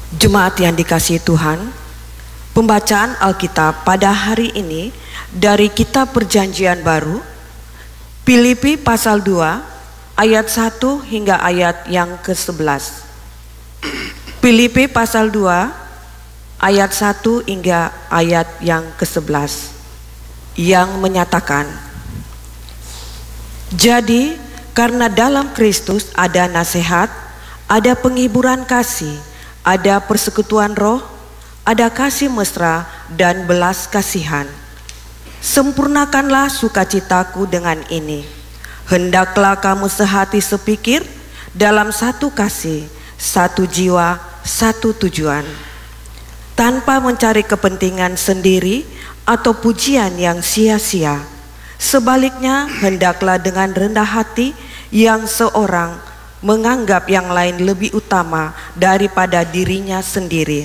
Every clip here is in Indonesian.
Jemaat yang dikasihi Tuhan, pembacaan Alkitab pada hari ini dari Kitab Perjanjian Baru, Filipi pasal 2 ayat 1 hingga ayat yang ke-11. Filipi pasal 2 ayat 1 hingga ayat yang ke-11 yang menyatakan, jadi karena dalam Kristus ada nasihat, ada penghiburan kasih, ada persekutuan roh, ada kasih mesra dan belas kasihan. Sempurnakanlah sukacitaku dengan ini. Hendaklah kamu sehati sepikir, dalam satu kasih, satu jiwa, satu tujuan, tanpa mencari kepentingan sendiri atau pujian yang sia-sia. Sebaliknya, hendaklah dengan rendah hati yang seorang menganggap yang lain lebih utama daripada dirinya sendiri.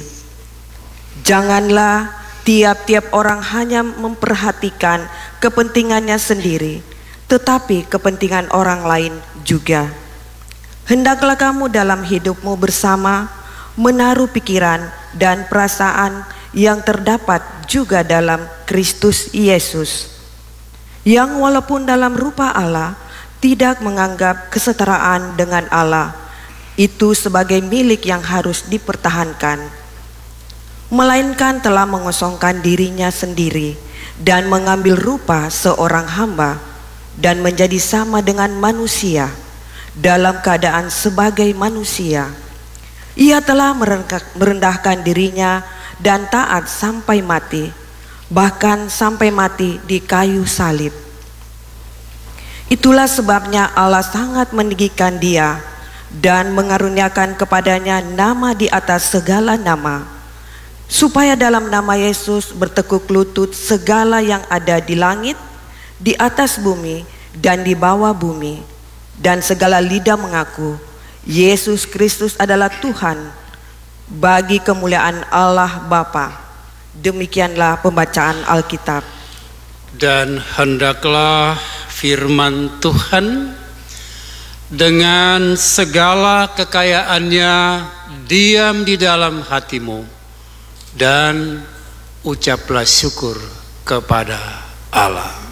Janganlah tiap-tiap orang hanya memperhatikan kepentingannya sendiri, tetapi kepentingan orang lain juga. Hendaklah kamu dalam hidupmu bersama menaruh pikiran dan perasaan yang terdapat juga dalam Kristus Yesus, yang walaupun dalam rupa Allah tidak menganggap kesetaraan dengan Allah itu sebagai milik yang harus dipertahankan, melainkan telah mengosongkan dirinya sendiri dan mengambil rupa seorang hamba dan menjadi sama dengan manusia. Dalam keadaan sebagai manusia, ia telah merendahkan dirinya dan taat sampai mati, bahkan sampai mati di kayu salib. Itulah sebabnya Allah sangat meninggikan dia dan mengaruniakan kepadanya nama di atas segala nama, supaya dalam nama Yesus bertekuk lutut segala yang ada di langit, di atas bumi, dan di bawah bumi, dan segala lidah mengaku Yesus Kristus adalah Tuhan, bagi kemuliaan Allah Bapa. Demikianlah pembacaan Alkitab. Dan hendaklah firman Tuhan dengan segala kekayaannya diam di dalam hatimu, dan ucaplah syukur kepada Allah.